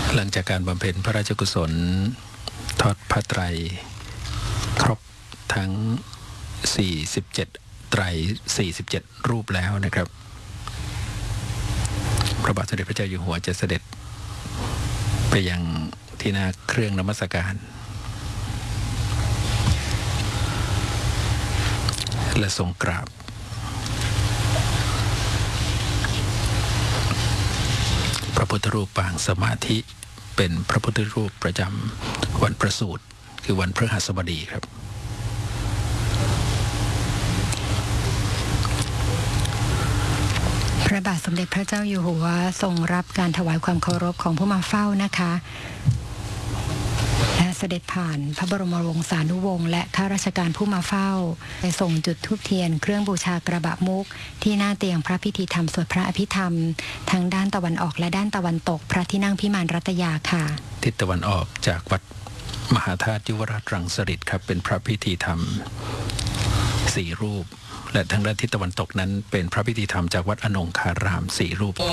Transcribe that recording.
หลังจากการบำเพ็ญพระราชกุศลทอดพระไตรครบทั้ง47ไตร47รูปแล้วนะครับพระบาทสมเด็จพระเจ้าอยู่หัวจะเสด็จไปยังที่หน้าเครื่องนมัสการและทรงกราบพระพุทธรูปปางสมาธิเป็นพระพุทธรูปประจำวันประสูติคือวันพฤหัสบดีครับพระบาทสมเด็จพระเจ้าอยู่หัวทรงรับการถวายความเคารพของผู้มาเฝ้านะคะและเสด็จผ่านพระบรมวงศานุวงศ์และข้าราชการผู้มาเฝ้าไปส่งจุดธูปเทียนเครื่องบูชากระบะมุกที่หน้าเตียงพระพิธีธรรมสวดพระอภิธรรมทั้งด้านตะวันออกและด้านตะวันตกพระที่นั่งพิมานรัตยาค่ะทิศตะวันออกจากวัดมหาธาตุยุวราชรังสฤษครับเป็นพระพิธีธรรม4รูปและทางด้านทิศตะวันตกนั้นเป็นพระพิธีธรรมจากวัดอนงคาราม4รูป